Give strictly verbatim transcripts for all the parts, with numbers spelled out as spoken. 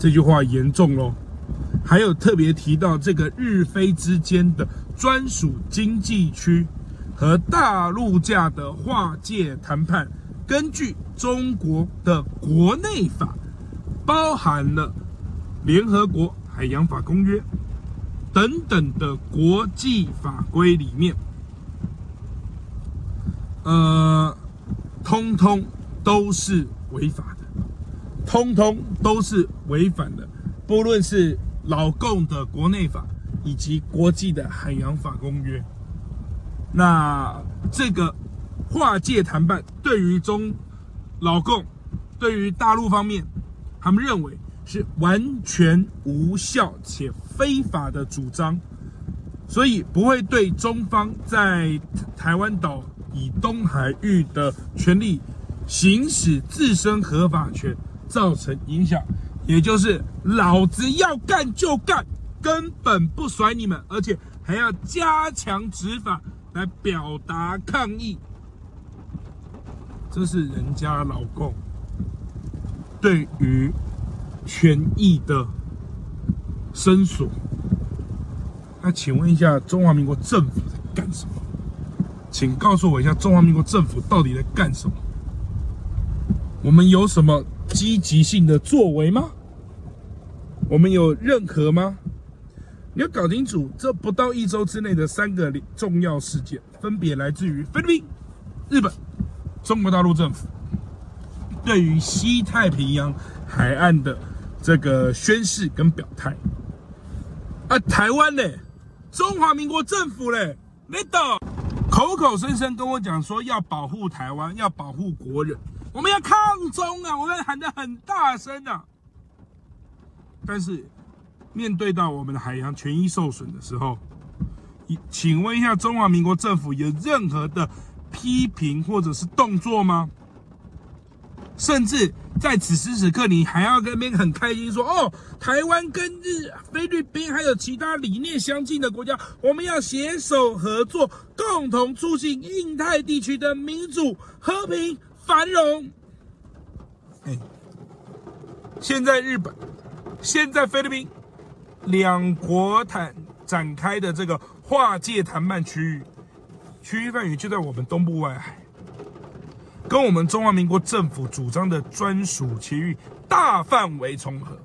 这句话严重咯。还有特别提到这个日菲之间的专属经济区和大陆架的划界谈判，根据中国的国内法，包含了联合国海洋法公约等等的国际法规里面，呃，通通都是违法的，通通都是违反的，不论是老共的国内法以及国际的海洋法公约。那这个划界谈判对于中老共对于大陆方面，他们认为是完全无效且非法的主张，所以不会对中方在台湾岛以东海域的权利行使自身合法权造成影响，也就是老子要干就干，根本不甩你们，而且还要加强执法来表达抗议。这是人家老共对于权益的伸索。那请问一下，中华民国政府在干什么？请告诉我一下，中华民国政府到底在干什么？我们有什么积极性的作为吗？我们有任何吗？你要搞清楚，这不到一周之内的三个重要事件，分别来自于菲律宾、日本、中国大陆政府对于西太平洋海岸的这个宣示跟表态。啊，台湾嘞，中华民国政府嘞，你懂？口口声声跟我讲说要保护台湾，要保护国人，我们要抗中啊，我们喊得很大声啊。但是面对到我们的海洋权益受损的时候，请问一下，中华民国政府有任何的批评或者是动作吗？甚至在此时此刻，你还要跟那边很开心说，哦，台湾跟日、菲律宾还有其他理念相近的国家，我们要携手合作，共同促进印太地区的民主、和平、繁荣。哎，现在日本，现在菲律宾两国谈展开的这个划界谈判区域，区域范围就在我们东部外海，跟我们中华民国政府主张的专属区域大范围重合。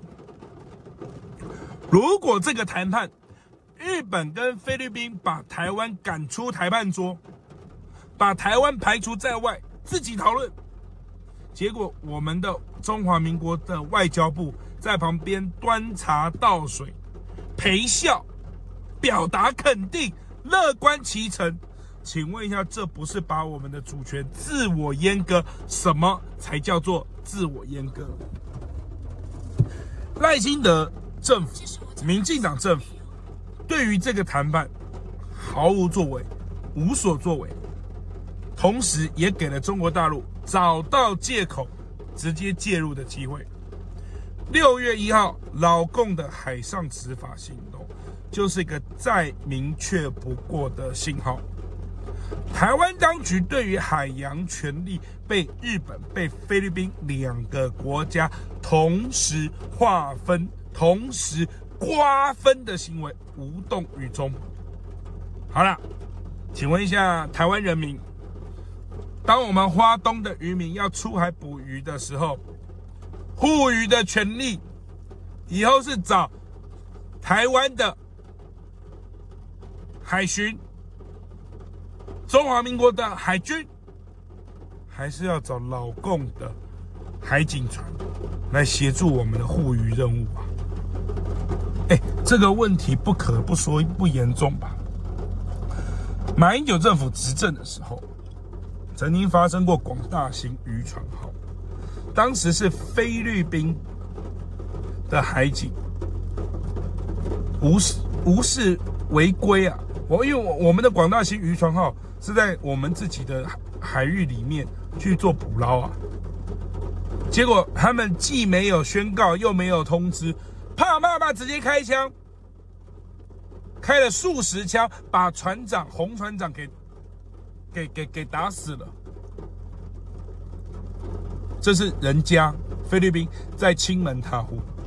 如果这个谈判，日本跟菲律宾把台湾赶出谈判桌，把台湾排除在外，自己讨论，结果我们的中华民国的外交部在旁边端茶倒水，陪笑，表达肯定，乐观其成。请问一下，这不是把我们的主权自我阉割？什么才叫做自我阉割？赖清德政府、民进党政府对于这个谈判毫无作为，无所作为，同时也给了中国大陆找到借口直接介入的机会。六月一号，老共的海上执法行动就是一个再明确不过的信号。台湾当局对于海洋权利被日本、被菲律宾两个国家同时划分、同时瓜分的行为无动于衷。好了，请问一下台湾人民，当我们花东的渔民要出海捕鱼的时候，护渔的权利以后是找台湾的海巡、中华民国的海军，还是要找老共的海警船来协助我们的护渔任务啊？哎，这个问题不可不说不严重吧？马英九政府执政的时候，曾经发生过广大型渔船号，当时是菲律宾的海警无视无视违规啊！我因为我我们的广大型渔船号是在我们自己的海域里面去做捕捞啊，结果他们既没有宣告，又没有通知，啪啪啪直接开枪，开了数十枪，把船长洪船长给给给给打死了。这是人家菲律宾在亲门踏户。